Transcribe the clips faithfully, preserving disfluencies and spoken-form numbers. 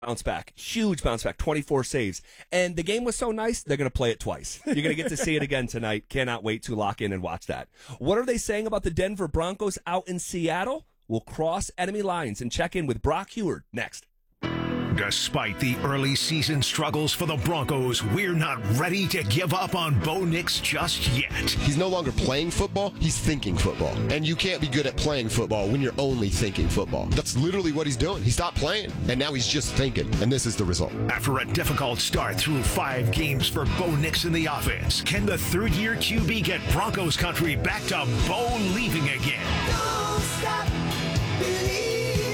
bounce back. Huge bounce back. twenty-four saves. And the game was so nice, they're going to play it twice. You're going to get to see it again tonight. Cannot wait to lock in and watch that. What are they saying about the Denver Broncos out in Seattle? We'll cross enemy lines and check in with Brock Huard next. Despite the early season struggles for the Broncos, we're not ready to give up on Bo Nix just yet. He's no longer playing football, he's thinking football. And you can't be good at playing football when you're only thinking football. That's literally what he's doing. He stopped playing, and now he's just thinking, and this is the result. After a difficult start through five games for Bo Nix in the offense, can the third-year Q B get Broncos country back to Bo leaving again? Don't stop believing.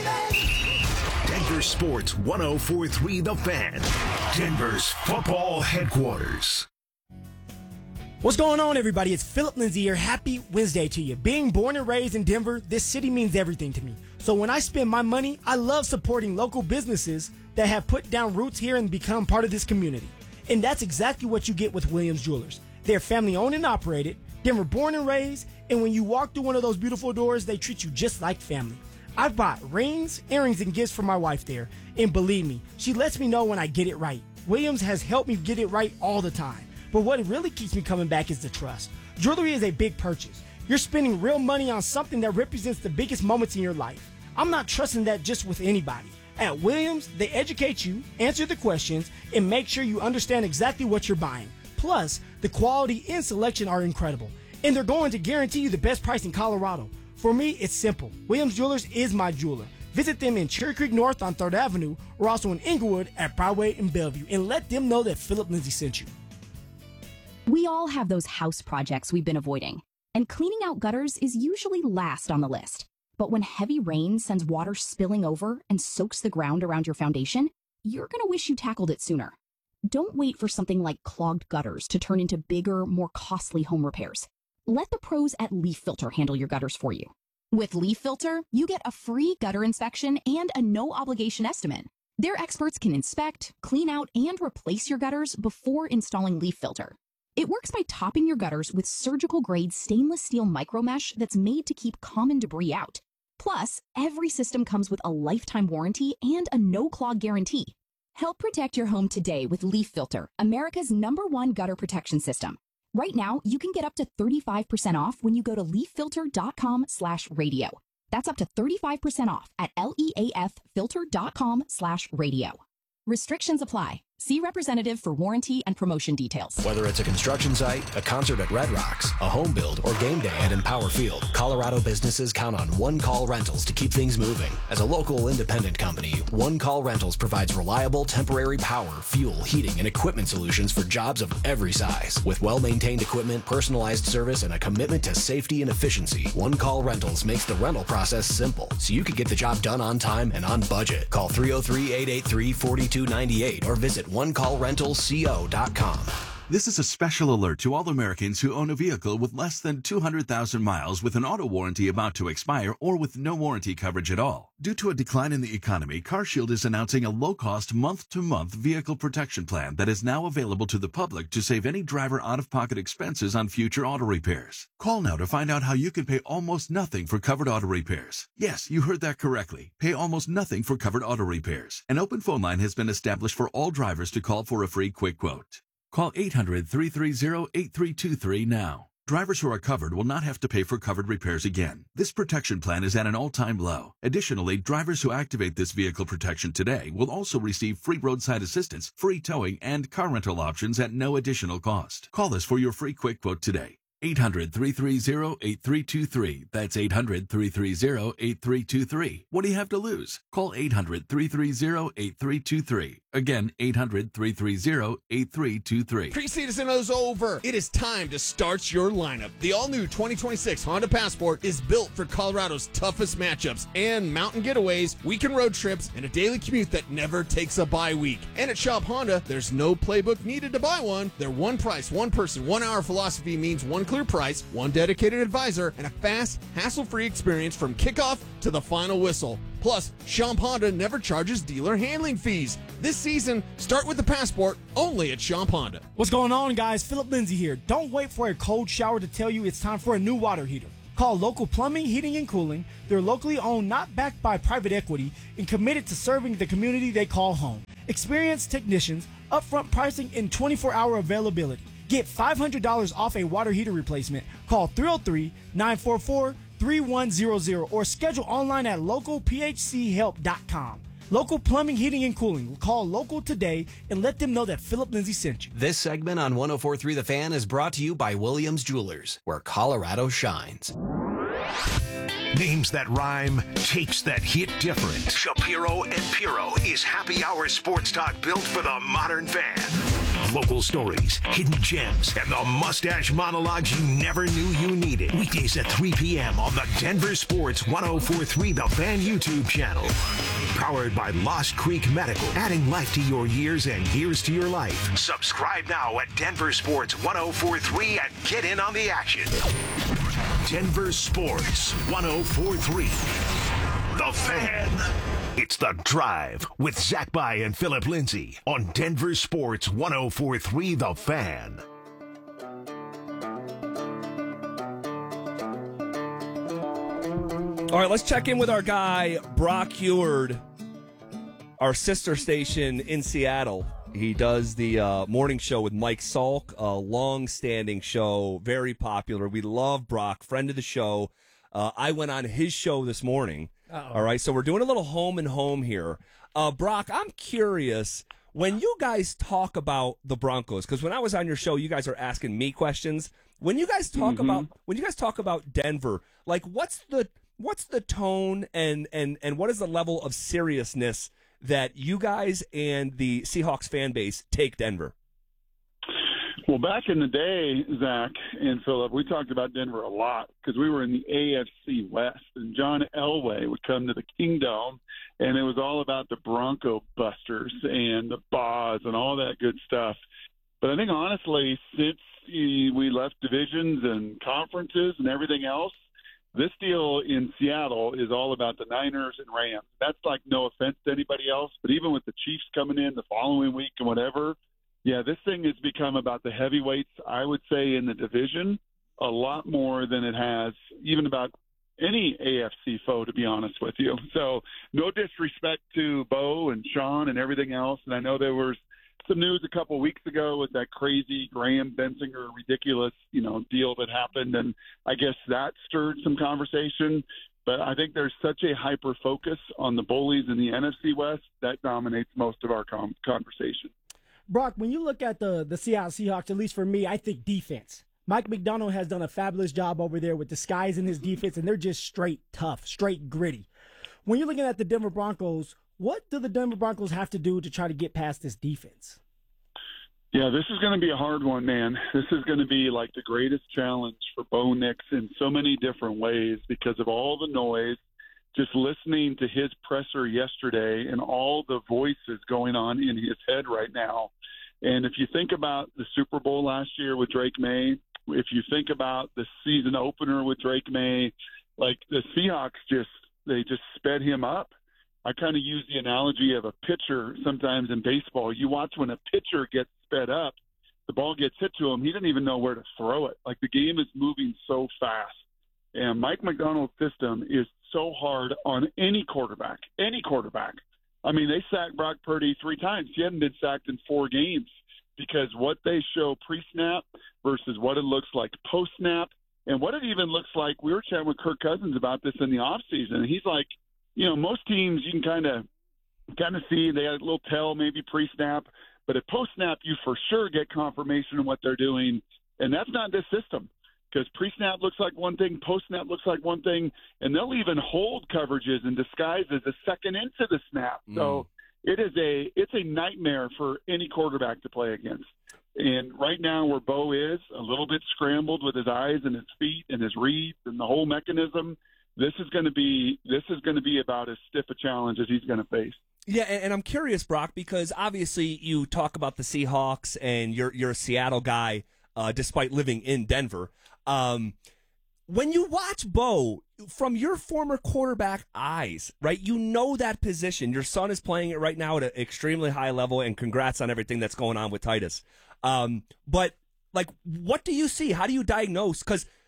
Denver Sports one oh four point three The Fan, Denver's football headquarters. What's going on, everybody? It's Philip Lindsay here. Happy Wednesday to you. Being born and raised in Denver, this city means everything to me. So when I spend my money, I love supporting local businesses that have put down roots here and become part of this community. And that's exactly what you get with Williams Jewelers. They're family owned and operated, Denver born and raised, and when you walk through one of those beautiful doors, they treat you just like family. I've bought rings, earrings, and gifts for my wife there, and believe me, she lets me know when I get it right. Williams has helped me get it right all the time. But what really keeps me coming back is the trust. Jewelry is a big purchase. You're spending real money on something that represents the biggest moments in your life. I'm not trusting that just with anybody. At Williams, they educate you, answer the questions, and make sure you understand exactly what you're buying. Plus, the quality and selection are incredible. And they're going to guarantee you the best price in Colorado. For me, it's simple. Williams Jewelers is my jeweler. Visit them in Cherry Creek North on third Avenue or also in Inglewood at Broadway and Bellevue, and let them know that Philip Lindsay sent you. We all have those house projects we've been avoiding, and cleaning out gutters is usually last on the list. But when heavy rain sends water spilling over and soaks the ground around your foundation, you're going to wish you tackled it sooner. Don't wait for something like clogged gutters to turn into bigger, more costly home repairs. Let the pros at Leaf Filter handle your gutters for you. With Leaf Filter, you get a free gutter inspection and a no-obligation estimate. Their experts can inspect, clean out, and replace your gutters before installing Leaf Filter. It works by topping your gutters with surgical-grade stainless steel micromesh that's made to keep common debris out. Plus, every system comes with a lifetime warranty and a no-clog guarantee. Help protect your home today with Leaf Filter, America's number one gutter protection system. Right now, you can get up to thirty-five percent off when you go to leaffilter.com slash radio. That's up to thirty-five percent off at leaffilter.com slash radio. Restrictions apply. See representative for warranty and promotion details. Whether it's a construction site, a concert at Red Rocks, a home build, or game day at Empower Field, Colorado businesses count on One Call Rentals to keep things moving. As a local independent company, One Call Rentals provides reliable temporary power, fuel, heating, and equipment solutions for jobs of every size. With well-maintained equipment, personalized service, and a commitment to safety and efficiency, One Call Rentals makes the rental process simple, so you can get the job done on time and on budget. Call three oh three, eight eight three, four two nine eight or visit one call rentals co dot com. This is a special alert to all Americans who own a vehicle with less than two hundred thousand miles with an auto warranty about to expire or with no warranty coverage at all. Due to a decline in the economy, CarShield is announcing a low-cost month-to-month vehicle protection plan that is now available to the public to save any driver out-of-pocket expenses on future auto repairs. Call now to find out how you can pay almost nothing for covered auto repairs. Yes, you heard that correctly. Pay almost nothing for covered auto repairs. An open phone line has been established for all drivers to call for a free quick quote. Call eight hundred, three three zero, eight three two three now. Drivers who are covered will not have to pay for covered repairs again. This protection plan is at an all-time low. Additionally, drivers who activate this vehicle protection today will also receive free roadside assistance, free towing, and car rental options at no additional cost. Call us for your free quick quote today. eight hundred, three three zero, eight three two three. That's eight hundred, three three zero, eight three two three. What do you have to lose? Call eight hundred, three three zero, eight three two three. Again, eight hundred, three three zero, eight three two three. Preseason is over. It is time to start your lineup. The all-new twenty twenty-six Honda Passport is built for Colorado's toughest matchups and mountain getaways, weekend road trips, and a daily commute that never takes a bye week. And at Shop Honda, there's no playbook needed to buy one. Their one price, one person, one hour philosophy means one clear price, one dedicated advisor, and a fast, hassle-free experience from kickoff to the final whistle. Plus, Shop Honda never charges dealer handling fees. This season, start with the Passport only at Shop Honda. What's going on, guys? Philip Lindsay here. Don't wait for a cold shower to tell you it's time for a new water heater. Call Local Plumbing, Heating, and Cooling. They're locally owned, not backed by private equity, and committed to serving the community they call home. Experienced technicians, upfront pricing, and twenty-four hour availability. Get five hundred dollars off a water heater replacement. Call three oh three, nine four four, three one zero zero or schedule online at local p h c help dot com. Local Plumbing, Heating, and Cooling. Call Local today and let them know that Philip Lindsay sent you. This segment on one oh four point three The Fan is brought to you by Williams Jewelers, where Colorado shines. Names that rhyme, tapes that hit different. Shapiro and Piro is happy hour sports talk built for the modern fan. Local stories, hidden gems, and the mustache monologues you never knew you needed. Weekdays at three p.m. on the Denver Sports one oh four point three The Fan YouTube channel. Powered by Lost Creek Medical, adding life to your years and years to your life. Subscribe now at Denver Sports one oh four point three and get in on the action. Denver Sports one oh four point three The Fan. It's The Drive with Zach By and Philip Lindsay on Denver Sports one oh four point three The Fan. All right, let's check in with our guy, Brock Huard, our sister station in Seattle. He does the uh, morning show with Mike Salk, a long-standing show, very popular. We love Brock, friend of the show. Uh, I went on his show this morning. Uh-oh. All right, so we're doing a little home and home here. Uh, Brock, I'm curious, when you guys talk about the Broncos, because when I was on your show, you guys are asking me questions. When you guys talk mm-hmm. about when you guys talk about Denver, like what's the what's the tone and and and what is the level of seriousness that you guys and the Seahawks fan base take Denver? Well, back in the day, Zach and Philip, we talked about Denver a lot because we were in the A F C West, and John Elway would come to the Kingdome, and it was all about the Bronco Busters and the Boz and all that good stuff. But I think, honestly, since we left divisions and conferences and everything else, this deal in Seattle is all about the Niners and Rams. That's like no offense to anybody else, but even with the Chiefs coming in the following week and whatever, yeah, this thing has become about the heavyweights, I would say, in the division a lot more than it has even about any A F C foe, to be honest with you. So no disrespect to Bo and Sean and everything else. And I know there was some news a couple of weeks ago with that crazy Graham Bensinger ridiculous, you know, deal that happened. And I guess that stirred some conversation. But I think there's such a hyper focus on the bullies in the N F C West that dominates most of our com- conversation. Brock, when you look at the, the Seattle Seahawks, at least for me, I think defense. Mike McDonald has done a fabulous job over there with disguising his defense, and they're just straight tough, straight gritty. When you're looking at the Denver Broncos, what do the Denver Broncos have to do to try to get past this defense? Yeah, this is going to be a hard one, man. This is going to be like the greatest challenge for Bo Nix in so many different ways because of all the noise. Just listening to his presser yesterday and all the voices going on in his head right now. And if you think about the Super Bowl last year with Drake May, if you think about the season opener with Drake May, like the Seahawks just, they just sped him up. I kind of use the analogy of a pitcher sometimes in baseball. You watch when a pitcher gets sped up, the ball gets hit to him, he doesn't even know where to throw it. Like the game is moving so fast. And Mike McDonald's system is so hard on any quarterback, any quarterback. I mean, they sacked Brock Purdy three times. He hadn't been sacked in four games because what they show pre-snap versus what it looks like post-snap and what it even looks like. We were chatting with Kirk Cousins about this in the offseason, and he's like, you know, most teams you can kind of kind of see they had a little tell maybe pre-snap, but at post-snap you for sure get confirmation of what they're doing, and that's not this system. Because pre-snap looks like one thing, post-snap looks like one thing, and they'll even hold coverages and disguises a second into the snap. Mm. So it is a it's a nightmare for any quarterback to play against. And right now where Bo is, a little bit scrambled with his eyes and his feet and his reads and the whole mechanism, this is going to be this is going to be about as stiff a challenge as he's going to face. Yeah, and, and I'm curious, Brock, because obviously you talk about the Seahawks and you're you're a Seattle guy, uh, despite living in Denver. Um, when you watch Bo from your former quarterback eyes, right, you know that position. Your son is playing it right now at an extremely high level, and congrats on everything that's going on with Titus. Um, but, like, what do you see? How do you diagnose? Because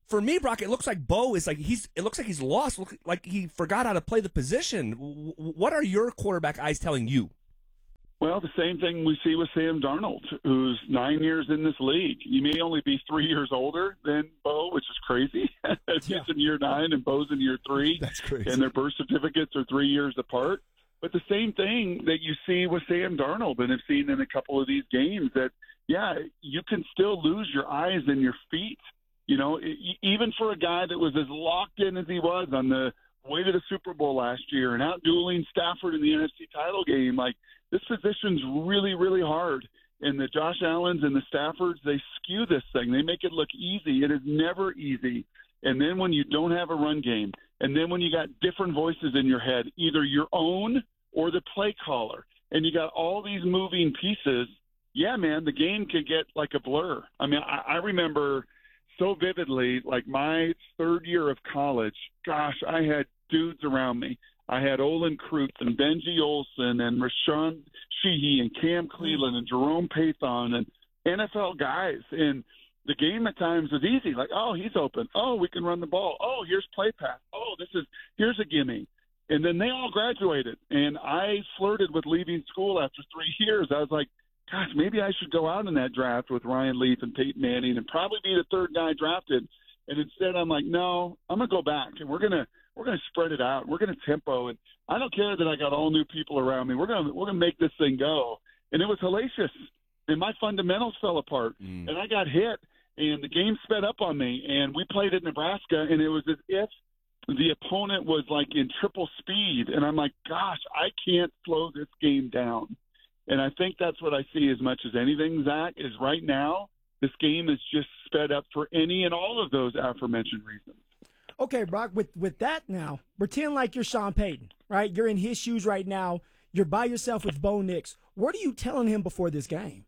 For me, Brock, it looks like Bo is like he's. It looks like he's lost. Look, like he forgot how to play the position. W- What are your quarterback eyes telling you? Well, the same thing we see with Sam Darnold, who's nine years in this league. You may only be three years older than Bo, which is crazy. He's Yeah. in year nine and Bo's in year three. That's crazy. And their birth certificates are three years apart. But the same thing that you see with Sam Darnold and have seen in a couple of these games that, yeah, you can still lose your eyes and your feet. You know, e- even for a guy that was as locked in as he was on the way to the Super Bowl last year and out dueling Stafford in the N F C title game, like this position's really, really hard. And the Josh Allens and the Staffords, they skew this thing. They make it look easy. It is never easy. And then when you don't have a run game, and then when you got different voices in your head, either your own or the play caller, and you got all these moving pieces, yeah, man, the game could get like a blur. I mean, I, I remember so vividly, like my third year of college, gosh, I had dudes around me. I had Olin Kreutz and Benji Olsen and Rashawn Sheehy and Cam Cleveland and Jerome Pathon and N F L guys. And the game at times was easy. Like, oh, he's open. Oh, we can run the ball. Oh, here's play pass. Oh, this is here's a gimme. And then they all graduated. And I flirted with leaving school after three years. I was like, gosh, maybe I should go out in that draft with Ryan Leaf and Peyton Manning and probably be the third guy drafted. And instead, I'm like, no, I'm gonna go back and we're gonna we're gonna spread it out. We're gonna tempo, and I don't care that I got all new people around me. We're gonna we're gonna make this thing go. And it was hellacious, and my fundamentals fell apart, Mm. and I got hit, and the game sped up on me. And we played at Nebraska, and it was as if the opponent was like in triple speed, and I'm like, gosh, I can't slow this game down. And I think that's what I see as much as anything, Zach, is right now this game is just sped up for any and all of those aforementioned reasons. Okay, Brock, with, with that now, pretend like you're Sean Payton, right? You're in his shoes right now. You're by yourself with Bo Nix. What are you telling him before this game?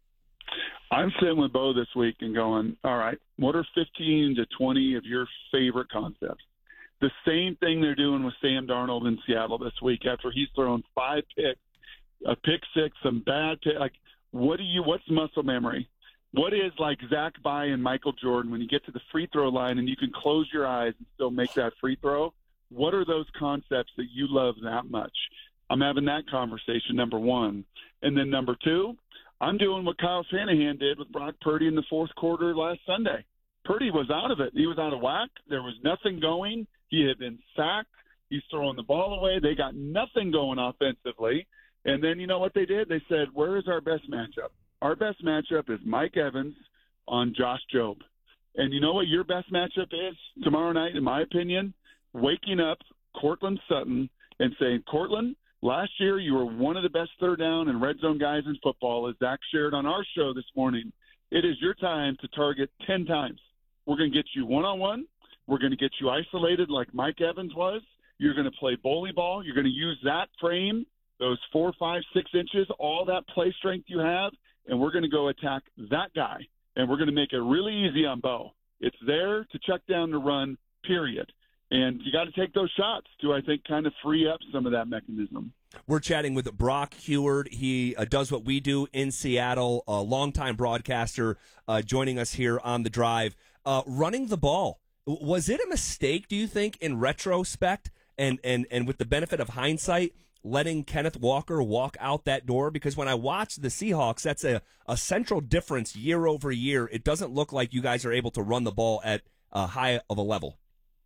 I'm sitting with Bo this week and going, all right, what are fifteen to twenty of your favorite concepts? The same thing they're doing with Sam Darnold in Seattle this week after he's thrown five picks, a pick six, some bad pick. Like, what do you, what's muscle memory? What is like Zach By and Michael Jordan when you get to the free throw line and you can close your eyes and still make that free throw? What are those concepts that you love that much? I'm having that conversation, number one. And then number two, I'm doing what Kyle Shanahan did with Brock Purdy in the fourth quarter last Sunday. Purdy was out of it. He was out of whack. There was nothing going. He had been sacked. He's throwing the ball away. They got nothing going offensively. And then you know what they did? They said, where is our best matchup? Our best matchup is Mike Evans on Josh Jobe. And you know what your best matchup is tomorrow night, in my opinion? Waking up Cortland Sutton and saying, Cortland, last year you were one of the best third down and red zone guys in football, as Zach shared on our show this morning. It is your time to target ten times. We're going to get you one-on-one. We're going to get you isolated like Mike Evans was. You're going to play bully ball. You're going to use that frame, those four, five, six inches, all that play strength you have, and we're going to go attack that guy, and we're going to make it really easy on Bo. It's there to check down the run, period. And you got to take those shots to, I think, kind of free up some of that mechanism. We're chatting with Brock Huard. He uh, does what we do in Seattle, a longtime broadcaster, uh, joining us here on The Drive. Uh, running the ball, was it a mistake, do you think, in retrospect, and, and, and with the benefit of hindsight, letting Kenneth Walker walk out that door? Because when I watch the Seahawks, that's a, a central difference year over year. It doesn't look like you guys are able to run the ball at a high of a level.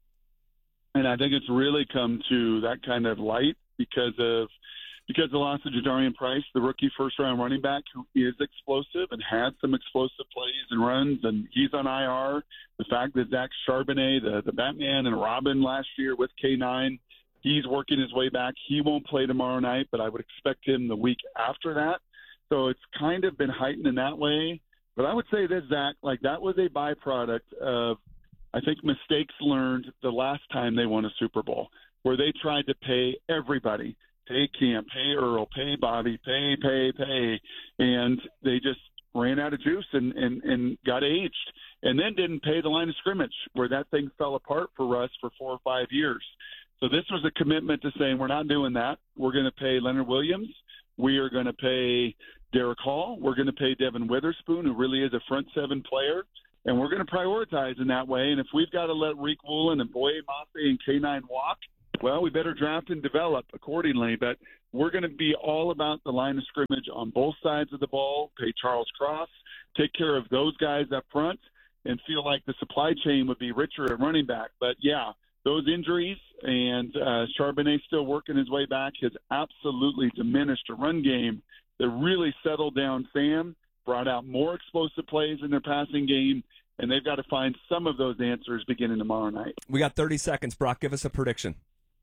And I think it's really come to that kind of light because of because of the loss of Jadarian Price, the rookie first-round running back who is explosive and had some explosive plays and runs, and he's on I R. The fact that Zach Charbonnet, the, the Batman and Robin last year with K nine, he's working his way back. He won't play tomorrow night, but I would expect him the week after that. So it's kind of been heightened in that way. But I would say this, Zach, like that was a byproduct of, I think, mistakes learned the last time they won a Super Bowl, where they tried to pay everybody, pay Cam, pay Earl, pay Bobby, pay, pay, pay, and they just ran out of juice and, and, and got aged, and then didn't pay the line of scrimmage, where that thing fell apart for Russ for four or five years. So this was a commitment to saying we're not doing that. We're going to pay Leonard Williams. We are going to pay Derek Hall. We're going to pay Devin Witherspoon, who really is a front seven player. and we're going to prioritize in that way. And if we've got to let Reek Woolen and Boye Mafe and K nine walk, well, we better draft and develop accordingly. But we're going to be all about the line of scrimmage on both sides of the ball, pay Charles Cross, take care of those guys up front, and feel like the supply chain would be richer at running back. But, yeah, those injuries and uh, Charbonnet still working his way back has absolutely diminished a run game that really settled down Sam, brought out more explosive plays in their passing game, and they've got to find some of those answers beginning tomorrow night. We got thirty seconds, Brock. Give us a prediction.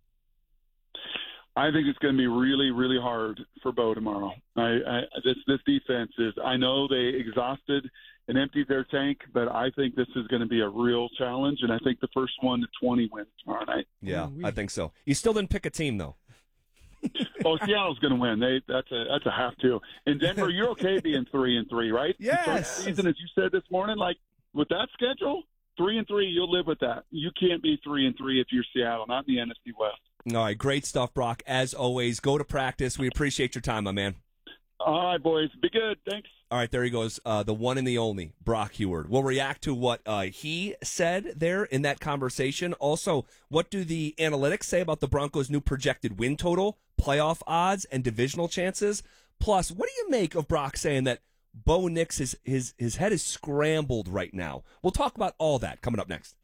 I think it's going to be really, really hard for Bo tomorrow. I, I, this this defense is. I know they exhausted and emptied their tank, but I think this is going to be a real challenge, and I think the first one to twenty wins tomorrow night. Yeah, I think so. You still didn't pick a team though. Oh, Seattle's going to win. They that's a that's a have to. In Denver, you're okay being three and three, right? Yes. To start the season, as you said this morning, like with that schedule, three and three, you'll live with that. You can't be three and three if you're Seattle, not in the N F C West. All right, great stuff, Brock. As always, go to practice. We appreciate your time, my man. All right, boys. Be good. Thanks. All right, there he goes, uh, the one and the only, Brock Huard. We'll react to what uh, he said there in that conversation. Also, what do the analytics say about the Broncos' new projected win total, playoff odds, and divisional chances? Plus, what do you make of Brock saying that Bo Nix, his, his, his head is scrambled right now? We'll talk about all that coming up next.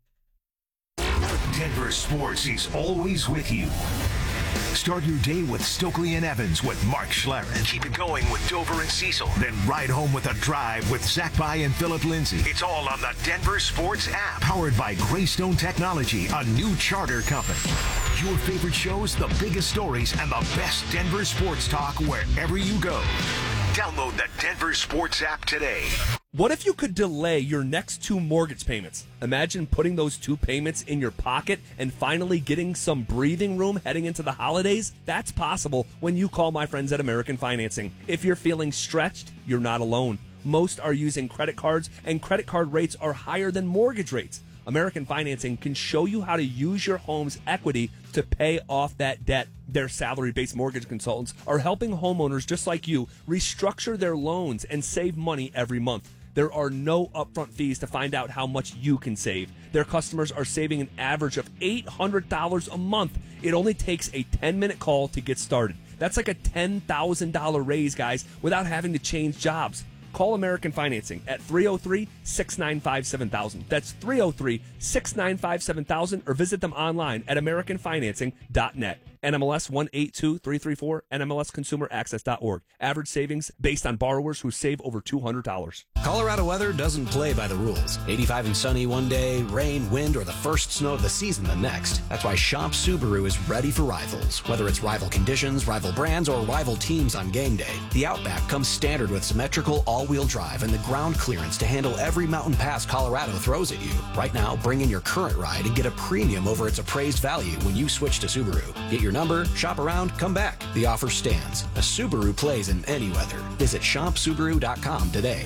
Denver Sports is always with you. Start your day with Stokely and Evans with Mark Schlereth. Keep it going with Dover and Cecil. Then ride home with a drive with Zach By and Philip Lindsay. It's all on the Denver Sports app. Powered by Greystone Technology, a new charter company. Your favorite shows, the biggest stories, and the best Denver sports talk wherever you go. Download the Denver Sports app today. What if you could delay your next two mortgage payments? Imagine putting those two payments in your pocket and finally getting some breathing room heading into the holidays. That's possible when you call my friends at American Financing. If you're feeling stretched, you're not alone. Most are using credit cards, and credit card rates are higher than mortgage rates. American Financing can show you how to use your home's equity to pay off that debt. Their salary-based mortgage consultants are helping homeowners just like you restructure their loans and save money every month. There are no upfront fees to find out how much you can save. Their customers are saving an average of eight hundred dollars a month. It only takes a ten-minute call to get started. That's like a ten thousand dollars raise, guys, without having to change jobs. Call American Financing at three oh three, six nine five, seven thousand. That's three oh three, six nine five, seven thousand, or visit them online at american financing dot net. N M L S one eight two three three four, N M L S consumer access dot org. Average savings based on borrowers who save over two hundred dollars. Colorado weather doesn't play by the rules. eighty-five and sunny one day, rain, wind, or the first snow of the season the next. That's why Shop Subaru is ready for rivals. Whether it's rival conditions, rival brands, or rival teams on game day, the Outback comes standard with symmetrical all-wheel drive and the ground clearance to handle every mountain pass Colorado throws at you. Right now, bring in your current ride and get a premium over its appraised value when you switch to Subaru. Get your number, shop around, come back. The offer stands. A Subaru plays in any weather. Visit shop subaru dot com today.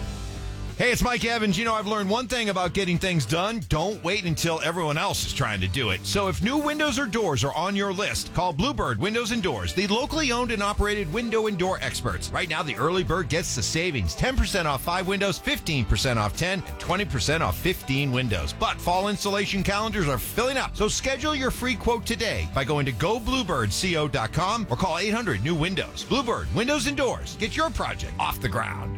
Hey, it's Mike Evans. You know, I've learned one thing about getting things done. Don't wait until everyone else is trying to do it. So if new windows or doors are on your list, call Bluebird Windows and Doors, the locally owned and operated window and door experts. Right now, the early bird gets the savings. ten percent off five windows, fifteen percent off ten, and twenty percent off fifteen windows. But fall installation calendars are filling up. So schedule your free quote today by going to go bluebird co dot com or call eight hundred new windows. Bluebird Windows and Doors. Get your project off the ground.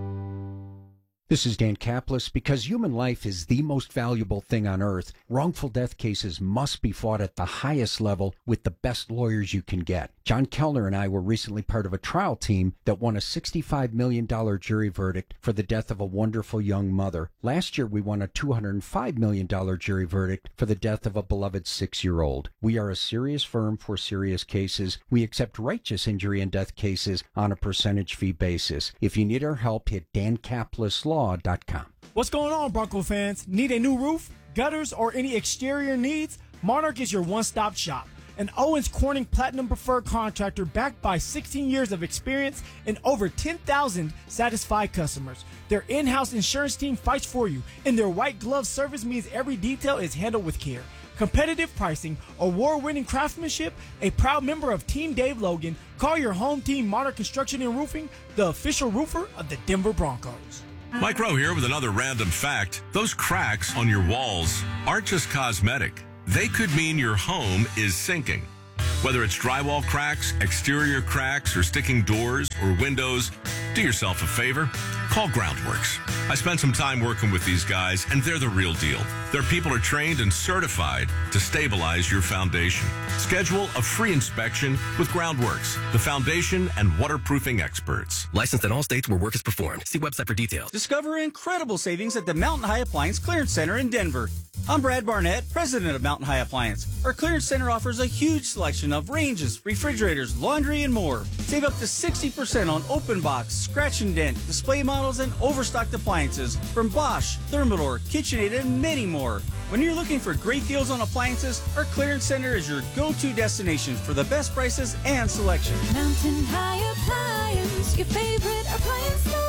This is Dan Kaplis. Because human life is the most valuable thing on earth, wrongful death cases must be fought at the highest level with the best lawyers you can get. John Kellner and I were recently part of a trial team that won a sixty-five million dollars jury verdict for the death of a wonderful young mother. Last year, we won a two hundred five million dollars jury verdict for the death of a beloved six-year-old. We are a serious firm for serious cases. We accept righteous injury and death cases on a percentage fee basis. If you need our help, hit dan kaplis law dot com. What's going on, Bronco fans? Need a new roof, gutters, or any exterior needs? Monarch is your one-stop shop. An Owens Corning Platinum Preferred contractor backed by sixteen years of experience and over ten thousand satisfied customers. Their in-house insurance team fights for you, and their white glove service means every detail is handled with care. Competitive pricing, award-winning craftsmanship, a proud member of Team Dave Logan. Call your home team, Monarch Construction and Roofing, the official roofer of the Denver Broncos. Mike Rowe here with another random fact. Those cracks on your walls aren't just cosmetic. They could mean your home is sinking. Whether it's drywall cracks, exterior cracks, or sticking doors or windows, do yourself a favor. Call Groundworks. I spent some time working with these guys, and they're the real deal. Their people are trained and certified to stabilize your foundation. Schedule a free inspection with Groundworks, the foundation and waterproofing experts. Licensed in all states where work is performed. See website for details. Discover incredible savings at the Mountain High Appliance Clearance Center in Denver. I'm Brad Barnett, president of Mountain High Appliance. Our clearance center offers a huge selection of ranges, refrigerators, laundry, and more. Save up to sixty percent on open box, scratch and dent, display models, and overstocked appliances from Bosch, Thermador, KitchenAid, and many more. When you're looking for great deals on appliances, our clearance center is your go-to destination for the best prices and selection. Mountain High Appliance, your favorite appliance store.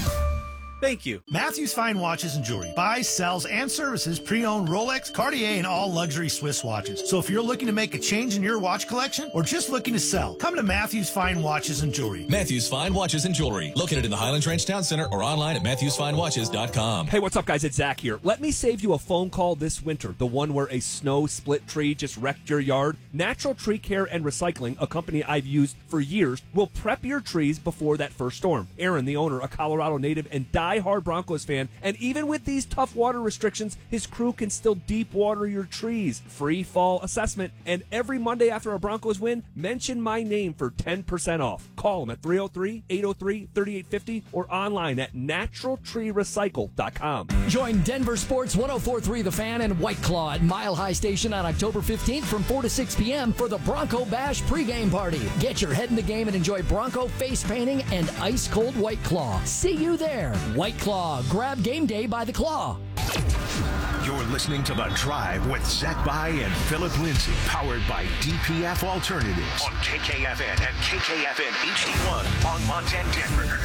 Thank you. Matthews Fine Watches and Jewelry buys, sells, and services pre-owned Rolex, Cartier, and all luxury Swiss watches. So if you're looking to make a change in your watch collection or just looking to sell, come to Matthews Fine Watches and Jewelry. Matthews Fine Watches and Jewelry, located in the Highlands Ranch Town Center or online at matthews fine watches dot com. Hey, what's up, guys? It's Zach here. Let me save you a phone call this winter, the one where a snow split tree just wrecked your yard. Natural Tree Care and Recycling, a company I've used for years, will prep your trees before that first storm. Aaron, the owner, a Colorado native and die-hard Broncos fan, and even with these tough water restrictions, his crew can still deep water your trees. Free fall assessment, and every Monday after a Broncos win, mention my name for ten percent off. Call them at three oh three, eight oh three, three eight five oh or online at natural tree recycle dot com. Join Denver Sports one oh four point three The Fan and White Claw at Mile High Station on October fifteenth from four to six p.m. for the Bronco Bash pregame party. Get your head in the game and enjoy Bronco face painting and ice-cold White Claw. See you there. White Claw. Grab game day by the claw. You're listening to The Drive with Zach By and Philip Lindsay, powered by D P F Alternatives on K K F N and K K F N H D one on Montana, Denver.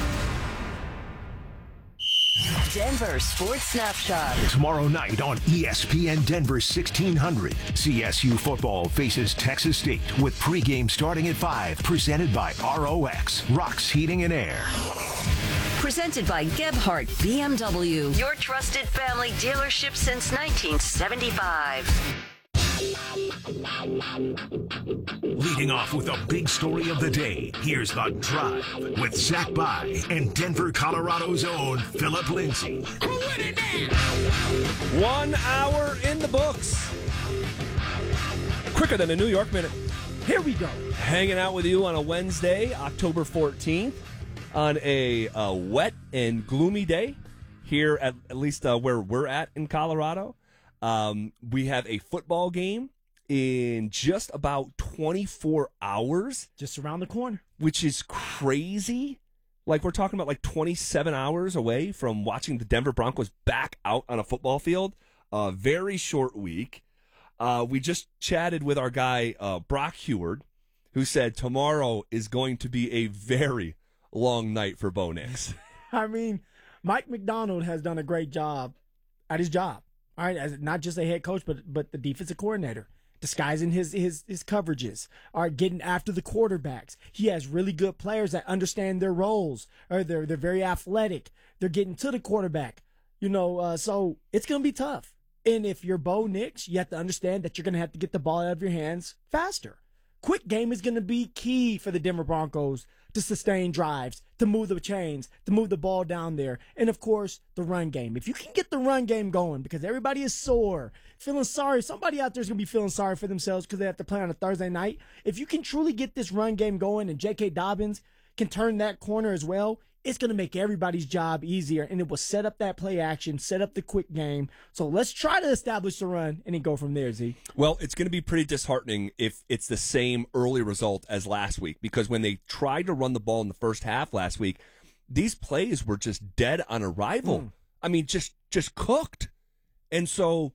Denver Sports Snapshot. Tomorrow night on E S P N Denver sixteen hundred, C S U football faces Texas State with pregame starting at five, presented by R O X, Rocks Heating and Air. Presented by Gebhardt B M W, your trusted family dealership since nineteen seventy-five. Leading off with a big story of the day, here's The Drive with Zach By and Denver, Colorado's own Philip Lindsay. One hour in the books. Quicker than a New York minute. Here we go. Hanging out with you on a Wednesday, October fourteenth. On a uh, wet and gloomy day here, at, at least uh, where we're at in Colorado. Um, we have a football game in just about twenty-four hours. Just around the corner. Which is crazy. Like, we're talking about like twenty-seven hours away from watching the Denver Broncos back out on a football field. A very short week. Uh, we just chatted with our guy, uh, Brock Heward, who said tomorrow is going to be a very long night for Bo Nix. I mean, Mike McDonald has done a great job at his job. All right, as not just a head coach, but but the defensive coordinator, disguising his his his coverages, all right, getting after the quarterbacks. He has really good players that understand their roles, or they're they're very athletic. They're getting to the quarterback, you know. Uh, so it's gonna be tough. And if you're Bo Nix, you have to understand that you're gonna have to get the ball out of your hands faster. Quick game is gonna be key for the Denver Broncos to sustain drives, to move the chains, to move the ball down there, and of course, the run game. If you can get the run game going, because everybody is sore, feeling sorry, somebody out there is going to be feeling sorry for themselves because they have to play on a Thursday night. If you can truly get this run game going and J K. Dobbins can turn that corner as well, it's going to make everybody's job easier, and it will set up that play action, set up the quick game. So let's try to establish the run and then go from there, Z. Well, it's going to be pretty disheartening if it's the same early result as last week, because when they tried to run the ball in the first half last week, these plays were just dead on arrival. Mm. I mean, just just cooked. And so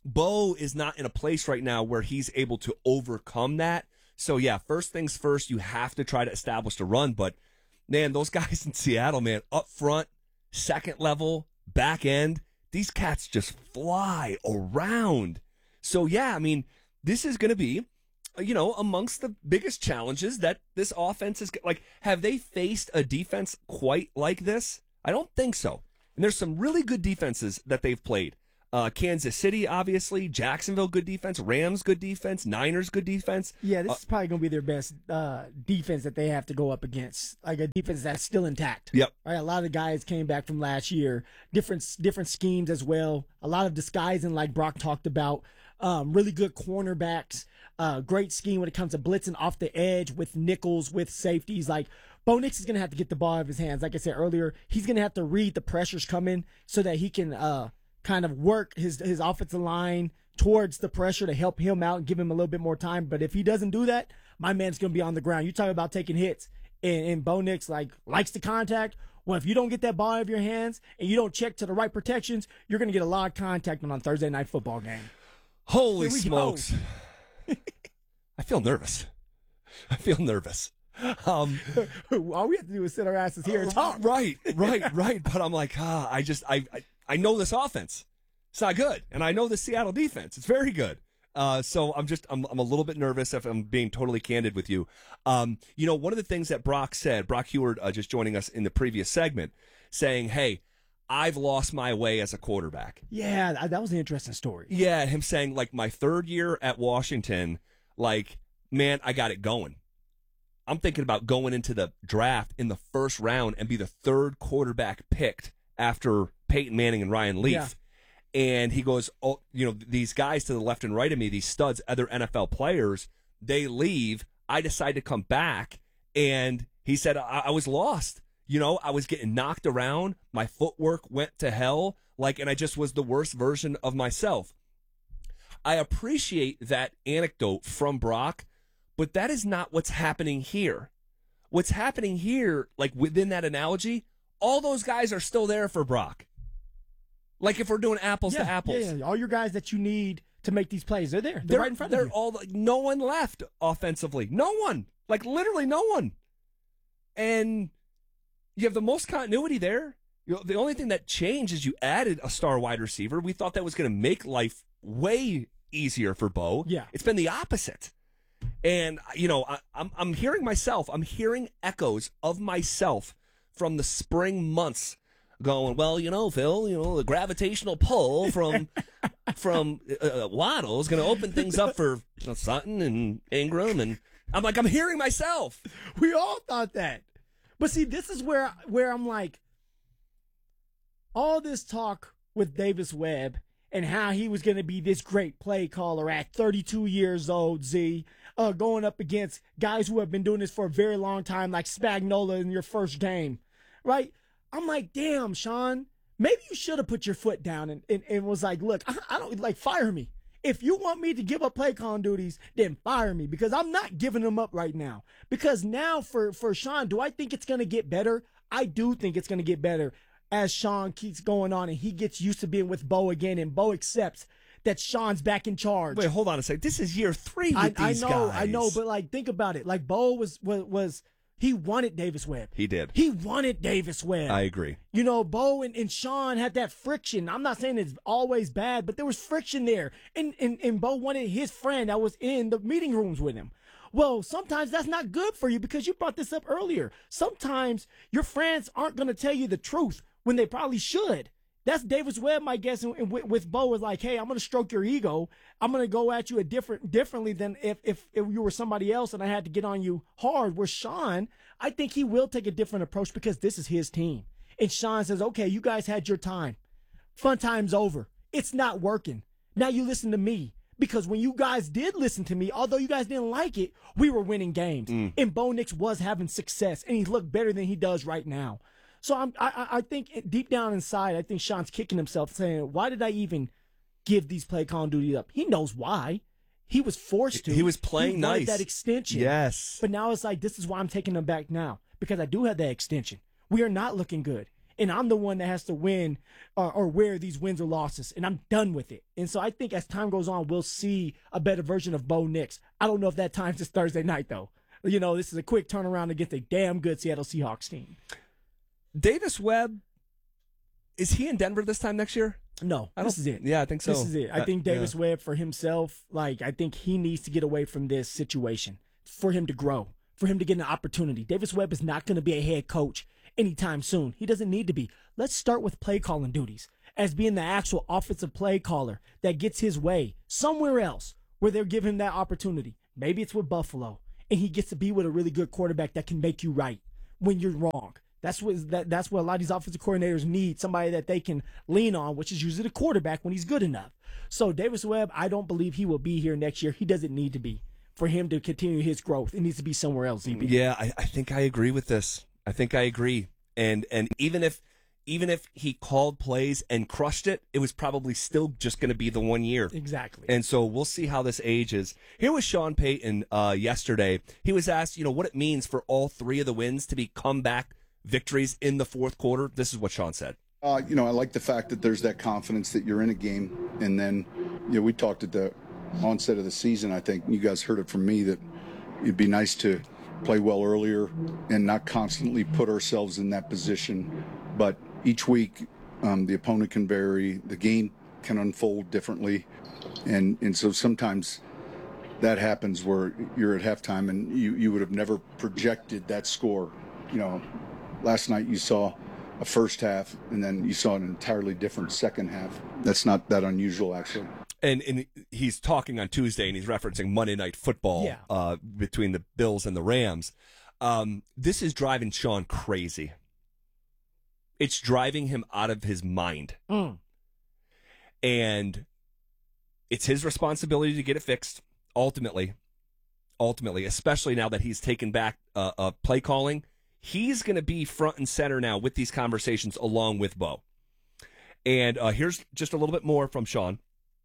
Bo is not in a place right now where he's able to overcome that. So, yeah, first things first, you have to try to establish the run, but man, those guys in Seattle, man, up front, second level, back end, these cats just fly around. So, yeah, I mean, this is going to be, you know, amongst the biggest challenges that this offense is. Like, have they faced a defense quite like this? I don't think so. And there's some really good defenses that they've played. Uh, Kansas City, obviously. Jacksonville, good defense. Rams, good defense. Niners, good defense. Yeah, this Uh, is probably going to be their best uh, defense that they have to go up against, like a defense that's still intact. Yep. Right, a lot of the guys came back from last year, different different schemes as well. A lot of disguising, like Brock talked about. Um, really good cornerbacks. Uh, great scheme when it comes to blitzing off the edge with nickels, with safeties. Like Bo Nix is going to have to get the ball out of his hands. Like I said earlier, he's going to have to read the pressures coming so that he can uh, kind of work his his offensive line towards the pressure to help him out and give him a little bit more time. But if he doesn't do that, my man's going to be on the ground. You talk about taking hits, and, and Bo Nix like likes to contact. Well, if you don't get that ball out of your hands and you don't check to the right protections, you're going to get a lot of contact on a Thursday night football game. Holy Here we smokes. I feel nervous. I feel nervous. Um, All we have to do is sit our asses here and talk. Right, right, right. But I'm like, ah, I just, I, I, I know this offense. It's not good. And I know the Seattle defense. It's very good. Uh, so I'm just, I'm, I'm a little bit nervous if I'm being totally candid with you. Um, you know, one of the things that Brock said, Brock Heward, uh, just joining us in the previous segment, saying, hey, I've lost my way as a quarterback. Yeah, that that was an interesting story. Yeah, him saying, like, my third year at Washington, like, man, I got it going. I'm thinking about going into the draft in the first round and be the third quarterback picked after Peyton Manning and Ryan Leaf. Yeah. And he goes, oh, you know, these guys to the left and right of me, these studs, other N F L players, they leave. I decide to come back. And he said, I, I was lost. You know, I was getting knocked around. My footwork went to hell. Like, and I just was the worst version of myself. I appreciate that anecdote from Brock, but that is not what's happening here. What's happening here, like within that analogy, all those guys are still there for Brock. Like if we're doing apples yeah, to apples. Yeah, yeah, all your guys that you need to make these plays, they're there. They're, They're right in front they're of you. all like, no one left offensively. No one. Like literally no one. And you have the most continuity there. You know, the only thing that changed is you added a star wide receiver. We thought that was going to make life way easier for Bo. Yeah. It's been the opposite. And, you know, I, I'm, I'm hearing myself, I'm hearing echoes of myself from the spring months going, well, you know, Phil, you know, the gravitational pull from from uh, Waddle is going to open things up for you know, Sutton and Ingram. And I'm like, I'm hearing myself. We all thought that. But see, this is where where I'm like, all this talk with Davis Webb and how he was going to be this great play caller at thirty-two years old, Z, uh, going up against guys who have been doing this for a very long time, like Spagnuolo in your first game, right? I'm like, damn, Sean, maybe you should have put your foot down and, and, and was like, look, I, I don't, like, fire me. If you want me to give up play calling duties, then fire me, because I'm not giving them up right now. Because now for, for Sean, do I think it's going to get better? I do think it's going to get better as Sean keeps going on and he gets used to being with Bo again, and Bo accepts that Sean's back in charge. Wait, hold on a second. This is year three with I, these I know, guys. I know, but like, think about it. Like, Bo was was was he wanted Davis Webb. He did. He wanted Davis Webb. I agree. You know, Bo and, and Sean had that friction. I'm not saying it's always bad, but there was friction there. And, and and Bo wanted his friend that was in the meeting rooms with him. Well, sometimes that's not good for you, because you brought this up earlier. Sometimes your friends aren't going to tell you the truth when they probably should. That's Davis Webb, my guess, and, and with, with Bo is like, hey, I'm going to stroke your ego. I'm going to go at you a different, differently than if, if, if you were somebody else and I had to get on you hard. Where Sean, I think he will take a different approach because this is his team. And Sean says, okay, you guys had your time. Fun time's over. It's not working. Now you listen to me. Because when you guys did listen to me, although you guys didn't like it, we were winning games. Mm. And Bo Nix was having success, and he looked better than he does right now. So I'm, I, I think deep down inside, I think Sean's kicking himself saying, why did I even give these play calling duties up? He knows why. He was forced to. He was playing he wanted nice. that extension. Yes. But now it's like, this is why I'm taking them back now, because I do have that extension. We are not looking good. And I'm the one that has to win or, or wear these wins or losses. And I'm done with it. And so I think as time goes on, we'll see a better version of Bo Nix. I don't know if that time's this Thursday night, though. You know, this is a quick turnaround against a damn good Seattle Seahawks team. Davis Webb, is he in Denver this time next year? No, I this don't, is it. Yeah, I think so. This is it. I Uh, think Davis yeah. Webb for himself, like, I think he needs to get away from this situation for him to grow, for him to get an opportunity. Davis Webb is not going to be a head coach anytime soon. He doesn't need to be. Let's start with play calling duties as being the actual offensive play caller that gets his way somewhere else where they'll give him that opportunity. Maybe it's with Buffalo, and he gets to be with a really good quarterback that can make you right when you're wrong. That's what that, that's what a lot of these offensive coordinators need, somebody that they can lean on, which is usually the quarterback when he's good enough. So Davis Webb, I don't believe he will be here next year. He doesn't need to be for him to continue his growth. It needs to be somewhere else, Z B. Yeah, I, I think I agree with this. I think I agree. And and even if even if he called plays and crushed it, it was probably still just going to be the one year. Exactly. And so we'll see how this ages. Here was Sean Payton uh, yesterday. He was asked, you know, what it means for all three of the wins to be comeback victories in the fourth quarter. This is what Sean said. Uh, you know, I like the fact that there's that confidence that you're in a game. And then, you know, we talked at the onset of the season, I think you guys heard it from me, that it'd be nice to play well earlier and not constantly put ourselves in that position. But each week, um, the opponent can vary, the game can unfold differently. And, and so sometimes that happens where you're at halftime and you, you would have never projected that score. You know, last night you saw a first half and then you saw an entirely different second half. That's not that unusual, actually. And, and he's talking on Tuesday, and he's referencing Monday Night Football Yeah. uh, between the Bills and the Rams. Um, this is driving Sean crazy. It's driving him out of his mind. Mm. And it's his responsibility to get it fixed, ultimately. Ultimately, especially now that he's taken back uh, uh, play calling. He's going to be front and center now with these conversations along with Bo. And uh, here's just a little bit more from Sean.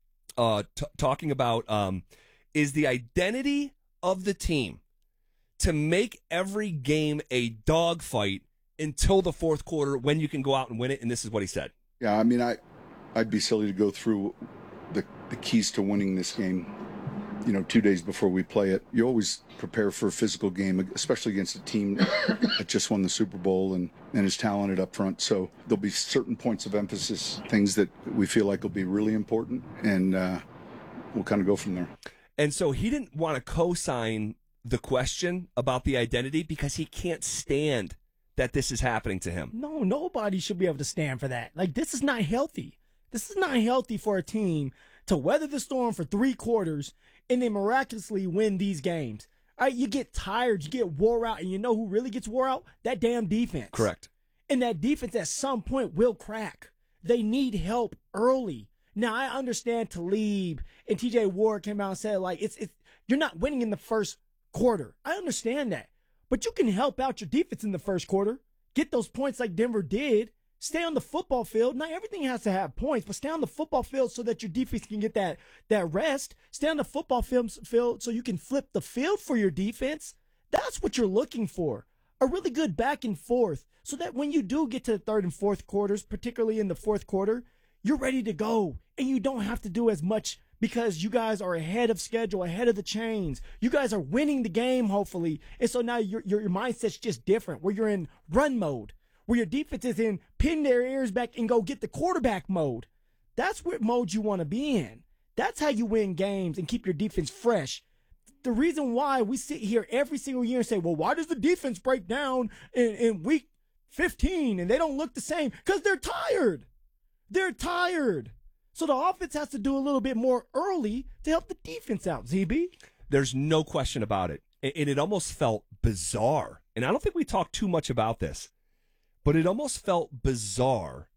Uh, t- talking about um, is the identity of the team to make every game a dogfight until the fourth quarter when you can go out and win it. And this is what he said. Yeah, I mean, I, I'd be silly to go through the, the keys to winning this game, you know, two days before we play it. You always prepare for a physical game, especially against a team that just won the Super Bowl and, and is talented up front. So there'll be certain points of emphasis, things that we feel like will be really important, and uh, we'll kind of go from there. And so he didn't want to co-sign the question about the identity because he can't stand that this is happening to him. No, nobody should be able to stand for that. Like, this is not healthy. This is not healthy for a team to weather the storm for three quarters and then miraculously win these games. All right, you get tired, you get wore out, and you know who really gets wore out? That damn defense. Correct. And that defense at some point will crack. They need help early. Now, I understand Talib and T J Ward came out and said, like, it's it's you're not winning in the first quarter. I understand that. But you can help out your defense in the first quarter. Get those points like Denver did. Stay on the football field. Not everything has to have points, but stay on the football field so that your defense can get that, that rest. Stay on the football field so you can flip the field for your defense. That's what you're looking for. A really good back and forth so that when you do get to the third and fourth quarters, particularly in the fourth quarter, you're ready to go. And you don't have to do as much because you guys are ahead of schedule, ahead of the chains. You guys are winning the game, hopefully. And so now your, your, your mindset's just different, where you're in run mode, where your defense is in pin their ears back and go get the quarterback mode. That's what mode you want to be in. That's how you win games and keep your defense fresh. The reason why we sit here every single year and say, well, why does the defense break down in, in week fifteen and they don't look the same? Because they're tired. They're tired. So the offense has to do a little bit more early to help the defense out, Z B. There's no question about it. And it almost felt bizarre. And I don't think we talked too much about this, but it almost felt bizarre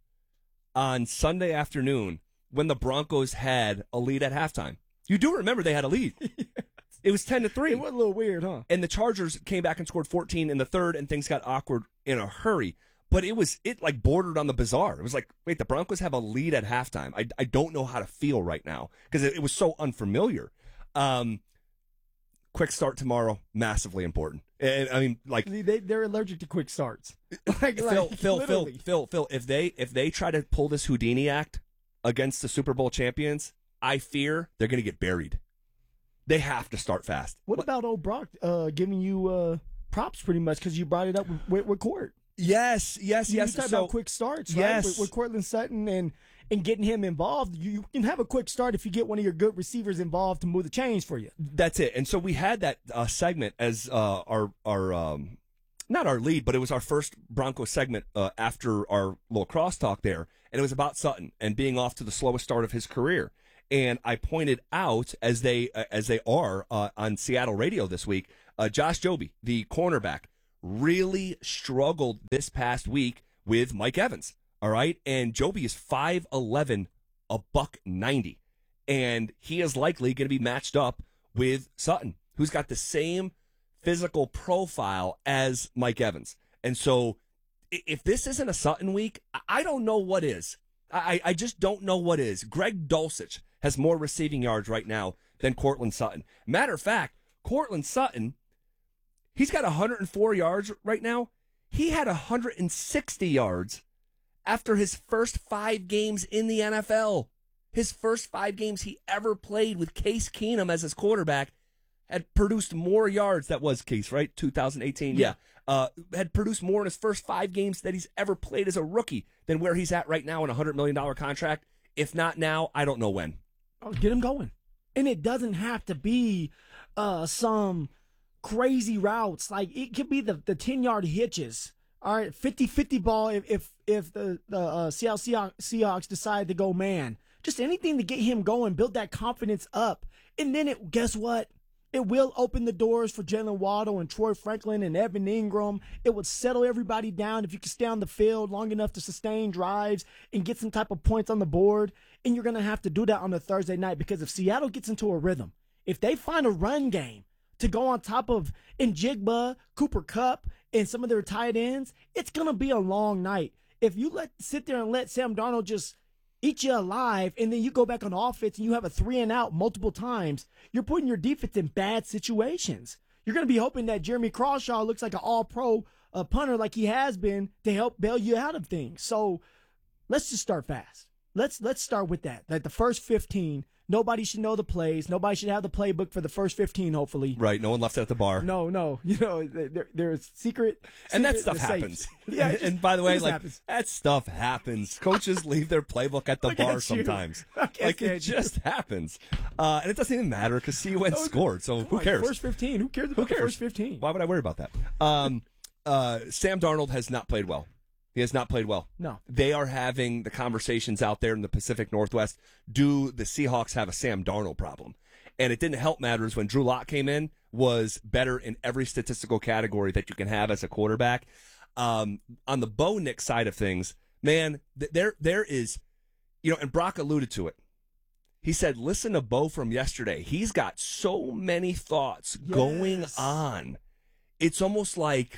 on Sunday afternoon when the Broncos had a lead at halftime. You do remember they had a lead. Yes. It was ten to three. It was a little weird, huh? And the Chargers came back and scored fourteen in the third, and things got awkward in a hurry. But it was, it like bordered on the bizarre. It was like, wait, the Broncos have a lead at halftime. I, I don't know how to feel right now because it, it was so unfamiliar. Um, quick start tomorrow, massively important. And I mean, like they they're allergic to quick starts. like, Phil, like, Phil, Phil, literally. Phil, Phil. If they if they try to pull this Houdini act against the Super Bowl champions, I fear they're going to get buried. They have to start fast. What about old Brock uh, giving you uh, props pretty much because you brought it up with, with, with Court? Yes, yes, you, yes. You talk so, about quick starts, right? Yes. With, with Cortland Sutton and and getting him involved. You, you can have a quick start if you get one of your good receivers involved to move the chains for you. That's it. And so we had that uh, segment as uh, our our um, not our lead, but it was our first Bronco segment uh, after our little crosstalk there, and it was about Sutton and being off to the slowest start of his career. And I pointed out, as they uh, as they are uh, on Seattle radio this week, uh, Josh Jobe, the cornerback, really struggled this past week with Mike Evans. All right, and Jobe is five eleven, a buck ninety, and he is likely going to be matched up with Sutton, who's got the same physical profile as Mike Evans. And so if this isn't a Sutton week, I don't know what is. I, I just don't know what is. Greg Dulcich has more receiving yards right now than Cortland Sutton. Matter of fact, Cortland Sutton, he's got one hundred four yards right now. He had one hundred sixty yards after his first five games in the N F L. His first five games he ever played with Case Keenum as his quarterback had produced more yards. That was Case, right? two thousand eighteen. Yeah. Uh, had produced more in his first five games that he's ever played as a rookie than where he's at right now in a one hundred million dollars contract. If not now, I don't know when. Oh, get him going. And it doesn't have to be uh, some crazy routes. Like, it could be the, the ten-yard hitches. All right, fifty-fifty ball if if, if the, the uh, Seattle Seahawks, Seahawks decide to go man. Just anything to get him going, build that confidence up. And then, it guess what? It will open the doors for Jalen Waddle and Troy Franklin and Evan Ingram. It would settle everybody down if you can stay on the field long enough to sustain drives and get some type of points on the board. And you're going to have to do that on a Thursday night, because if Seattle gets into a rhythm, if they find a run game to go on top of Njigba, Cooper Kupp, and some of their tight ends, it's going to be a long night. If you let sit there and let Sam Darnold just eat you alive, and then you go back on offense and you have a three and out multiple times, you're putting your defense in bad situations. You're going to be hoping that Jeremy Crawshaw looks like an all-pro uh, punter like he has been to help bail you out of things. So let's just start fast. Let's let's start with that. Like the first fifteen, nobody should know the plays. Nobody should have the playbook for the first fifteen, hopefully. Right, no one left it at the bar. No, no. You know, there, there's secret. And that secret stuff safe. happens. Yeah, and, just, and by the way, like happens. that stuff happens. Coaches leave their playbook at the Look bar at you. sometimes. I can't Like it stand you. just happens. Uh, and it doesn't even matter because C U N scored, so who Come on, cares? First fifteen. Who cares about Who cares? the first fifteen? Why would I worry about that? Um, uh, Sam Darnold has not played well. He has not played well. No. They are having the conversations out there in the Pacific Northwest. Do the Seahawks have a Sam Darnold problem? And it didn't help matters when Drew Lock came in, was better in every statistical category that you can have as a quarterback. Um, on the Bo Nix side of things, man, th- there there is, you know, and Brock alluded to it. He said, listen to Bo from yesterday. He's got so many thoughts Yes. going on. It's almost like,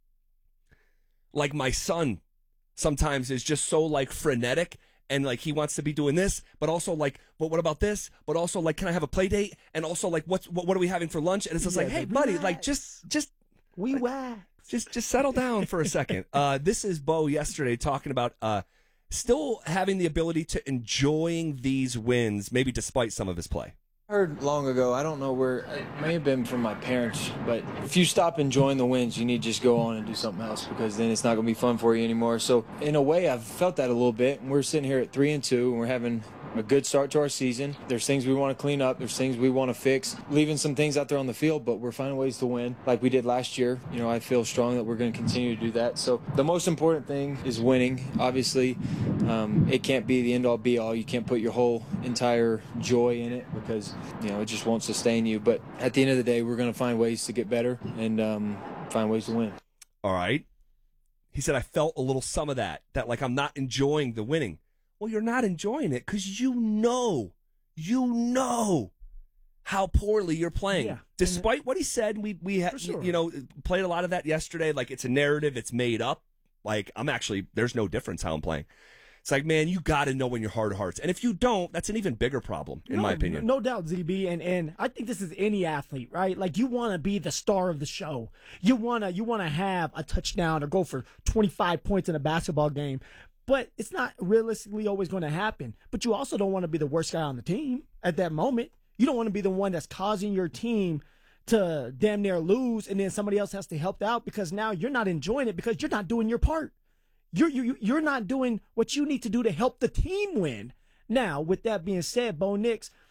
like my son sometimes is just so like frenetic and like he wants to be doing this, but also like, but what about this? But also like, can I have a play date? And also like, what's, what, what are we having for lunch? And it's just Yeah, like, hey like, buddy, relax. like just, just, We wax. just, just settle down for a second. Uh, this is Bo yesterday talking about, uh, still having the ability to enjoying these wins, maybe despite some of his play. I heard long ago, I don't know where, it may have been from my parents, but if you stop enjoying the wins, you need to just go on and do something else, because then it's not going to be fun for you anymore. So in a way, I've felt that a little bit. We're sitting here at three and two, and we're having a good start to our season. There's things we want to clean up. There's things we want to fix, leaving some things out there on the field, but we're finding ways to win like we did last year. You know, I feel strong that we're going to continue to do that. So the most important thing is winning. Obviously, um, it can't be the end-all be-all. You can't put your whole entire joy in it, because, you know, it just won't sustain you. But at the end of the day, we're going to find ways to get better and um, find ways to win. All right. He said, I felt a little some of that, that like I'm not enjoying the winning. Well, you're not enjoying it because you know, you know how poorly you're playing. Yeah. Despite what he said, we we had sure. you know played a lot of that yesterday. Like it's a narrative, it's made up. Like I'm actually there's no difference how I'm playing. It's like, man, you got to know in your heart of hearts, and if you don't, that's an even bigger problem, in No, my opinion. No doubt, Z B, and and I think this is any athlete, right? Like you want to be the star of the show. You wanna you wanna have a touchdown or go for twenty-five points in a basketball game. But it's not realistically always going to happen. But you also don't want to be the worst guy on the team at that moment. You don't want to be the one that's causing your team to damn near lose, and then somebody else has to help out because now you're not enjoying it because you're not doing your part. You're you you're not doing what you need to do to help the team win. Now, with that being said, Bo Nix,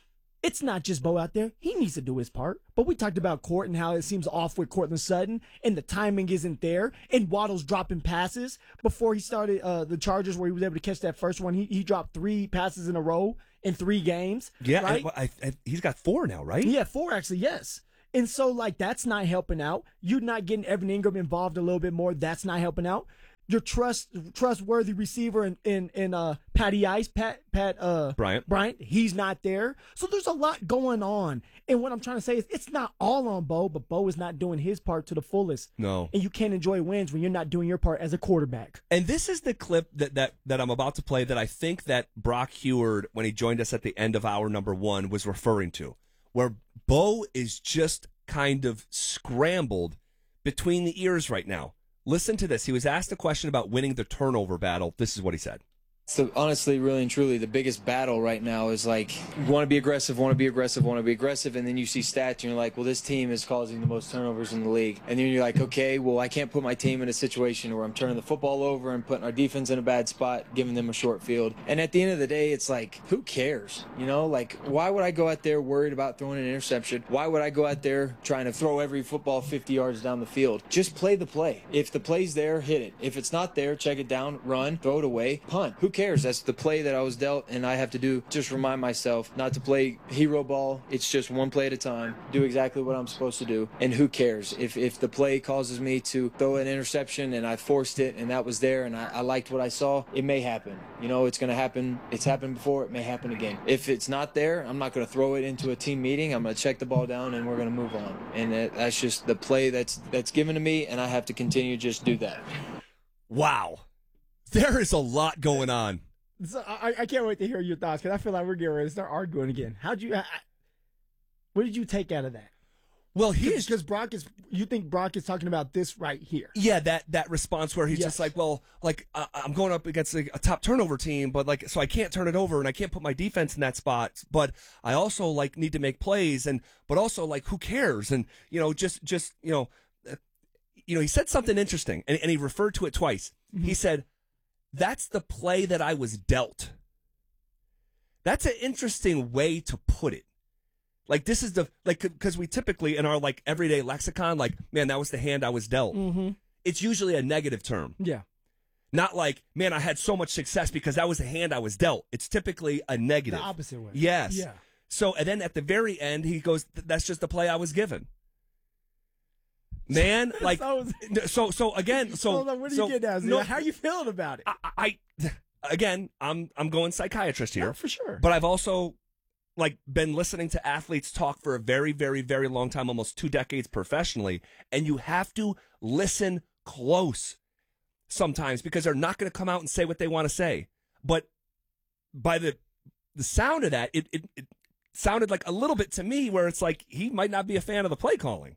it's not just Bo out there. He needs to do his part. But we talked about Court and how it seems off with Cortland Sutton, and the timing isn't there, and Waddle's dropping passes. Before he started uh, the Chargers, where he was able to catch that first one, he, he dropped three passes in a row in three games. Yeah, right? and, I, I, he's got four now, right? Yeah, four actually, yes. And so, like, that's not helping out. You're not getting Evan Ingram involved a little bit more. That's not helping out. Your trust trustworthy receiver in, in, in uh, Patty Ice, Pat Pat uh, Bryant. Bryant, he's not there. So there's a lot going on. And what I'm trying to say is it's not all on Bo, but Bo is not doing his part to the fullest. No. And you can't enjoy wins when you're not doing your part as a quarterback. And this is the clip that, that, that I'm about to play that I think that Brock Heward, when he joined us at the end of hour number one, was referring to, where Bo is just kind of scrambled between the ears right now. Listen to this. He was asked a question about winning the turnover battle. This is what he said. So honestly, really and truly, the biggest battle right now is like, you want to be aggressive, want to be aggressive, want to be aggressive, and then you see stats and you're like, well, this team is causing the most turnovers in the league. And then you're like, okay, well, I can't put my team in a situation where I'm turning the football over and putting our defense in a bad spot, giving them a short field. And at the end of the day, it's like, who cares? You know, like, why would I go out there worried about throwing an interception? Why would I go out there trying to throw every football fifty yards down the field? Just play the play. If the play's there, hit it. If it's not there, check it down, run, throw it away, punt. Who cares? That's the play that I was dealt, and I have to do, just remind myself not to play hero ball. It's just one play at a time. Do exactly what I'm supposed to do, and who cares? If if the play causes me to throw an interception and I forced it and that was there and I, I liked what I saw, it may happen. You know, it's going to happen. It's happened before. It may happen again. If it's not there, I'm not going to throw it into a team meeting. I'm going to check the ball down and we're going to move on. And that, that's just the play that's that's given to me, and I have to continue to just do that. Wow. There is a lot going on. So I, I can't wait to hear your thoughts, because I feel like we're getting ready to start arguing again. How'd you? I, what did you take out of that? Well, he is because Brock is. You think Brock is talking about this right here? Yeah, that that response where he's Yes. just like, well, like uh, I'm going up against a, a top turnover team, but like, so I can't turn it over and I can't put my defense in that spot. But I also like need to make plays, and but also like, who cares? And you know, just just you know, uh, you know, he said something interesting, and, and he referred to it twice. Mm-hmm. He said, "That's the play that I was dealt." That's an interesting way to put it. Like, this is the, like, because we typically in our like everyday lexicon, like, man, that was the hand I was dealt. Mm-hmm. It's usually a negative term. Yeah. Not like, man, I had so much success because that was the hand I was dealt. It's typically a negative. The opposite way. Yes. Yeah. So, and then at the very end, he goes, that's just the play I was given. Man, like, So- so, so again, so. Hold on, what do so, you get now? no, How you feeling about it? I, I, again, I'm, I'm going psychiatrist here. No, for sure. But I've also, like, been listening to athletes talk for a very, very, very long time, almost two decades professionally, and you have to listen close sometimes because they're not going to come out and say what they want to say. But by the the sound of that, it, it it sounded like a little bit to me where it's like he might not be a fan of the play calling.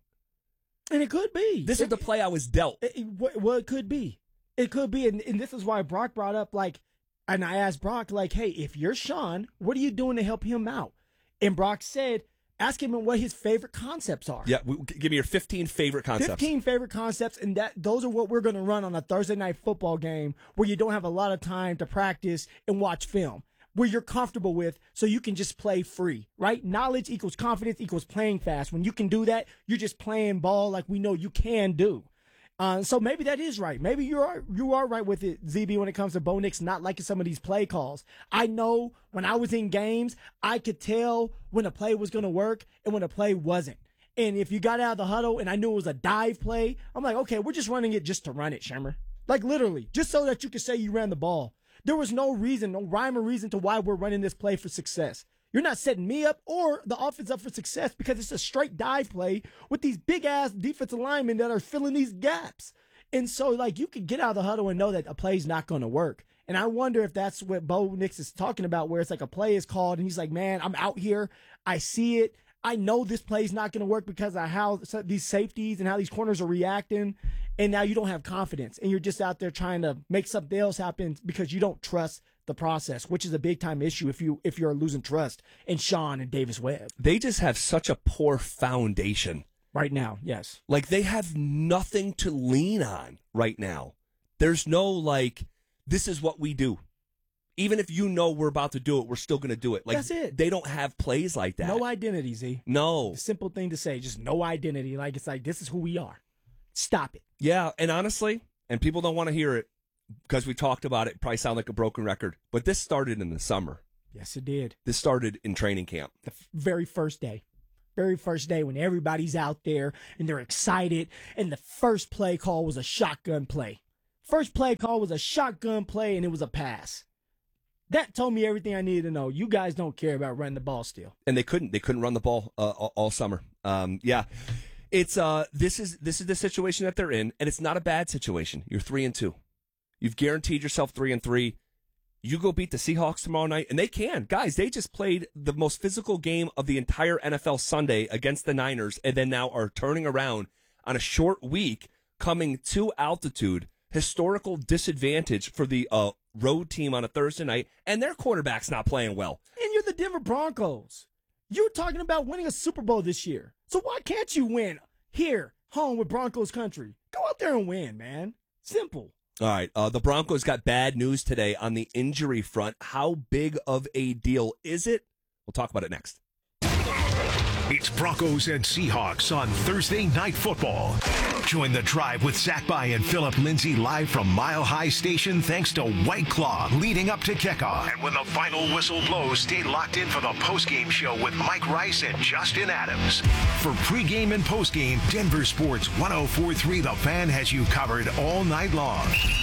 And it could be. This it, is the play I was dealt. It, it, well, it could be. It could be, and, and this is why Brock brought up, like, and I asked Brock, like, hey, if you're Sean, what are you doing to help him out? And Brock said, ask him what his favorite concepts are. Yeah, w- give me your fifteen favorite concepts. fifteen favorite concepts, and that those are what we're going to run on a Thursday night football game where you don't have a lot of time to practice and watch film, where you're comfortable with, so you can just play free, right? Knowledge equals confidence equals playing fast. When you can do that, you're just playing ball like we know you can do. Uh, so maybe that is right. Maybe you are you are right with it, Z B, when it comes to Bo Nix not liking some of these play calls. I know when I was in games, I could tell when a play was going to work and when a play wasn't. And if you got out of the huddle and I knew it was a dive play, I'm like, okay, we're just running it just to run it, Shimmer. Like, literally, just so that you can say you ran the ball. There was no reason, no rhyme or reason to why we're running this play for success. You're not setting me up or the offense up for success because it's a straight dive play with these big-ass defensive linemen that are filling these gaps. And so, like, you could get out of the huddle and know that a play's not going to work. And I wonder if that's what Bo Nix is talking about, where it's like a play is called and he's like, man, I'm out here. I see it. I know this play's not going to work because of how these safeties and how these corners are reacting. And now you don't have confidence. And you're just out there trying to make something else happen because you don't trust the process, which is a big time issue if you if you're losing trust in Sean and Davis Webb. They just have such a poor foundation right now. Yes, like they have nothing to lean on right now. There's no like, this is what we do. Even if you know we're about to do it, we're still going to do it. Like, That's it. They don't have plays like that. No identity, Z. No. Simple thing to say, just no identity. Like, it's like, this is who we are. Stop it. Yeah, and honestly, and people don't want to hear it because we talked about it, probably sound like a broken record, but this started in the summer. Yes, it did. This started in training camp. The f- very first day. Very first day when everybody's out there and they're excited, and the first play call was a shotgun play. First play call was a shotgun play, and it was a pass. That told me everything I needed to know. You guys don't care about running the ball still. And they couldn't. They couldn't run the ball uh, all, all summer. Um, yeah. It's uh this is this is the situation that they're in, and it's not a bad situation. You're three and two. You've guaranteed yourself three and three. You go beat the Seahawks tomorrow night, and they can. Guys, they just played the most physical game of the entire N F L Sunday against the Niners, and then now are turning around on a short week, coming to altitude. Historical disadvantage for the uh, road team on a Thursday night, and their quarterback's not playing well. And you're the Denver Broncos. You're talking about winning a Super Bowl this year. So why can't you win here, home with Broncos country? Go out there and win, man. Simple. All right, uh, the Broncos got bad news today on the injury front. How big of a deal is it? We'll talk about it next. It's Broncos and Seahawks on Thursday Night Football. Join the drive with Zach By and Philip Lindsay live from Mile High Station thanks to White Claw leading up to kickoff. And when the final whistle blows, stay locked in for the postgame show with Mike Rice and Justin Adams. For pregame and postgame, Denver Sports one oh four point three The Fan has you covered all night long.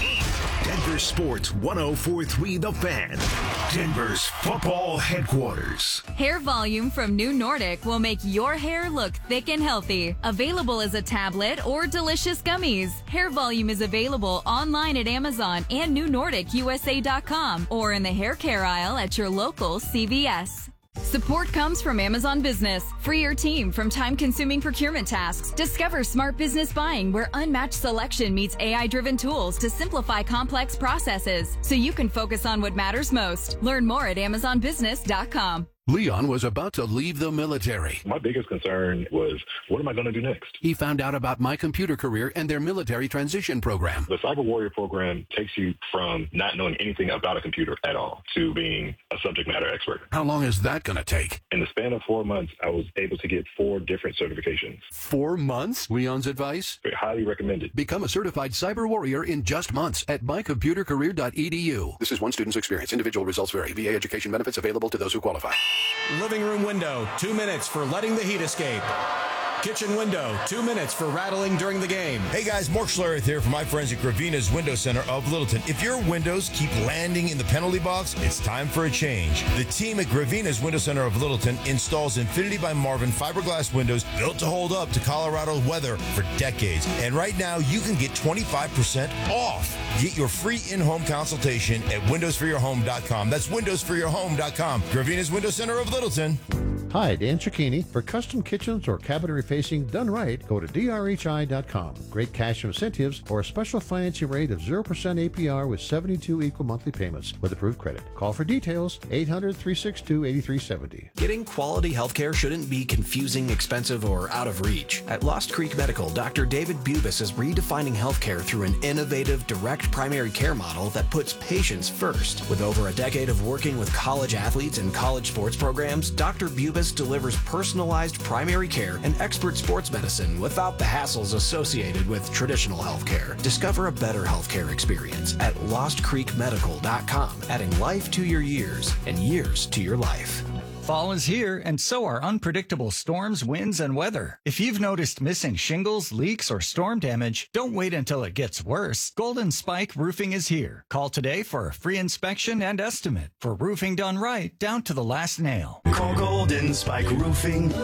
Denver Sports one oh four point three The Fan, Denver's football headquarters. Hair Volume from New Nordic will make your hair look thick and healthy. Available as a tablet or delicious gummies. Hair Volume is available online at Amazon and new nordic u s a dot com or in the hair care aisle at your local C V S. Support comes from Amazon Business. Free your team from time-consuming procurement tasks. Discover smart business buying where unmatched selection meets A I-driven tools to simplify complex processes so you can focus on what matters most. Learn more at amazon business dot com. Leon was about to leave the military. My biggest concern was, what am I going to do next? He found out about My Computer Career and their military transition program. The Cyber Warrior program takes you from not knowing anything about a computer at all to being a subject matter expert. How long is that going to take? In the span of four months, I was able to get four different certifications. Four months? Leon's advice? Highly recommended. Become a certified cyber warrior in just months at my computer career dot e d u. This is one student's experience. Individual results vary. V A education benefits available to those who qualify. Living room window, two minutes for letting the heat escape. Kitchen window, two minutes for rattling during the game. Hey guys, Mark Schlereth here from my friends at Gravina's Window Center of Littleton. If your windows keep landing in the penalty box, it's time for a change. The team at Gravina's Window Center of Littleton installs Infinity by Marvin fiberglass windows built to hold up to Colorado weather for decades. And right now, you can get twenty-five percent off. Get your free in-home consultation at windows for your home dot com. That's windows for your home dot com. Gravina's Window Center of Littleton. Hi, Dan Cicchini. For custom kitchens or cabinetry facing done right, go to d r h i dot com. Great cash incentives or a special financing rate of zero percent A P R with seventy-two equal monthly payments with approved credit. Call for details, eight hundred, three six two, eight three seven zero. Getting quality healthcare shouldn't be confusing, expensive, or out of reach. At Lost Creek Medical, Doctor David Bubis is redefining healthcare through an innovative, direct primary care model that puts patients first. With over a decade of working with college athletes and college sports programs, Doctor Bubis delivers personalized primary care and expert sports medicine without the hassles associated with traditional healthcare. Discover a better healthcare experience at lost creek medical dot com, adding life to your years and years to your life. Fall is here, and so are unpredictable storms, winds, and weather. If you've noticed missing shingles, leaks, or storm damage, don't wait until it gets worse. Golden Spike Roofing is here. Call today for a free inspection and estimate. For roofing done right, down to the last nail. Call Golden Spike Roofing